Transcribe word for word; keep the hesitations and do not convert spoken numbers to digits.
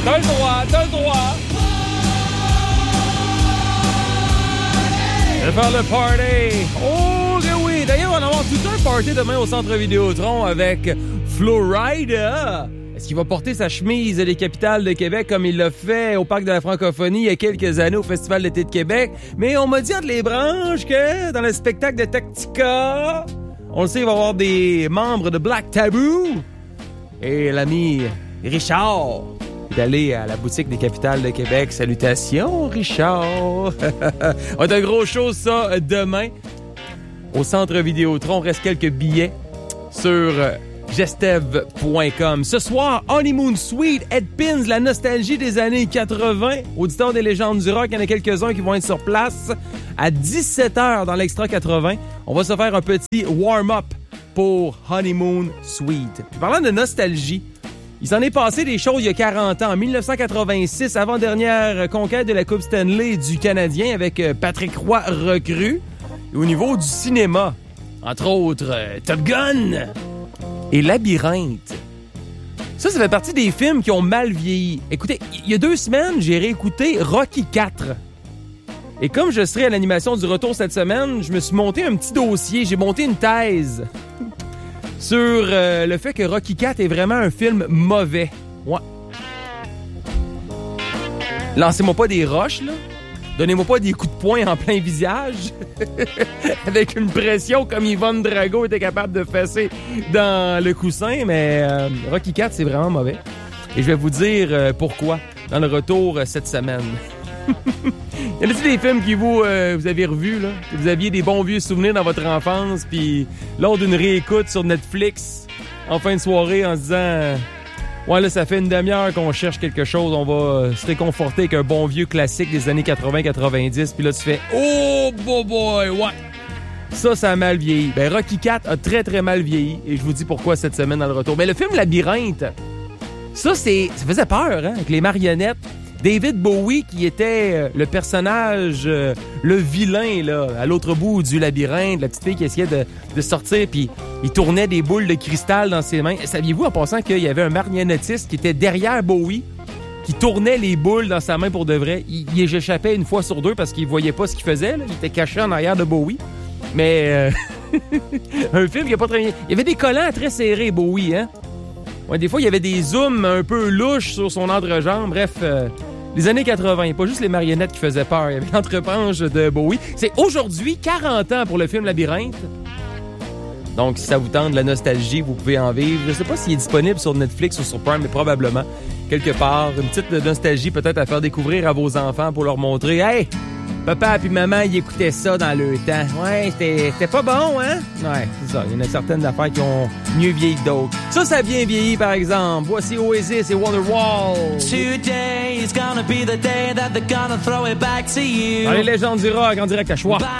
T'as le droit, t'as le droit. De faire le party. Oh, que oui. D'ailleurs, on va avoir tout un party demain au Centre Vidéotron avec Florida. Est-ce qu'il va porter sa chemise des capitales de Québec comme il l'a fait au Parc de la Francophonie il y a quelques années au Festival d'été de Québec? Mais on m'a dit entre les branches que dans le spectacle de Tactica, on le sait, il va y avoir des membres de Black Taboo. Et l'ami Richard est allé à la boutique des capitales de Québec. Salutations, Richard! On a de gros choses, ça, demain. Au Centre Vidéotron, reste quelques billets sur gestev point com. Ce soir, Honeymoon Suite, Ed Pins, la nostalgie des années quatre-vingts. Auditeurs des légendes du rock, il y en a quelques-uns qui vont être sur place. À dix-sept heures dans l'Extra quatre-vingts, on va se faire un petit warm-up pour Honeymoon Suite. Puis parlant de nostalgie, il s'en est passé des choses il y a quarante ans. En dix-neuf cent quatre-vingt-six, avant-dernière conquête de la Coupe Stanley du Canadien avec Patrick Roy recrue. Et au niveau du cinéma, entre autres, euh, Top Gun et Labyrinthe. Ça, ça fait partie des films qui ont mal vieilli. Écoutez, il y a deux semaines, j'ai réécouté Rocky quatre. Et comme je serai à l'animation du retour cette semaine, je me suis monté un petit dossier, j'ai monté une thèse sur euh, le fait que Rocky quatre est vraiment un film mauvais. Ouais. Lancez-moi pas des roches, là. Donnez-moi pas des coups de poing en plein visage avec une pression comme Yvonne Drago était capable de fesser dans le coussin, mais euh, Rocky quatre, c'est vraiment mauvais. Et je vais vous dire euh, pourquoi dans le retour euh, cette semaine. Y en a-t-il des films que vous, euh, vous avez revus, là? Que vous aviez des bons vieux souvenirs dans votre enfance, puis lors d'une réécoute sur Netflix, en fin de soirée, en se disant... Euh, ouais, là, ça fait une demi-heure qu'on cherche quelque chose. On va euh, se réconforter avec un bon vieux classique des années quatre-vingts quatre-vingt-dix. Puis là, tu fais « Oh, boy, boy, ouais! » Ça, ça a mal vieilli. Ben, Rocky quatre a très, très mal vieilli. Et je vous dis pourquoi cette semaine dans le retour. Mais le film Labyrinthe, ça, c'est, ça faisait peur, hein, avec les marionnettes. David Bowie, qui était euh, le personnage, euh, le vilain, là, à l'autre bout du labyrinthe, la petite fille qui essayait de, de sortir, puis il tournait des boules de cristal dans ses mains. Saviez-vous, en passant, qu'il y avait un marionnettiste qui était derrière Bowie, qui tournait les boules dans sa main pour de vrai? Il, il échappait une fois sur deux parce qu'il voyait pas ce qu'il faisait, là. Il était caché en arrière de Bowie. Mais euh, un film qui a pas très bien... Il y avait des collants très serrés, Bowie, hein? Ouais, des fois, il y avait des zooms un peu louches sur son entrejambe. Bref... Euh, Les années quatre-vingts, pas juste les marionnettes qui faisaient peur. Il y avait l'entrepanche de Bowie. C'est aujourd'hui quarante ans pour le film Labyrinthe. Donc, si ça vous tente de la nostalgie, vous pouvez en vivre. Je sais pas s'il est disponible sur Netflix ou sur Prime, mais probablement quelque part. Une petite nostalgie peut-être à faire découvrir à vos enfants pour leur montrer « Hey, papa et maman, ils écoutaient ça dans le temps. Ouais, c'était, c'était pas bon, hein? » Ouais, c'est ça. Il y en a certaines affaires qui ont mieux vieilli que d'autres. Ça, ça a bien vieilli, par exemple. Voici Oasis et Wonderwall. Today is gonna be the day that they're gonna throw it back to you. Dans les légendes du rock, en direct à Choix.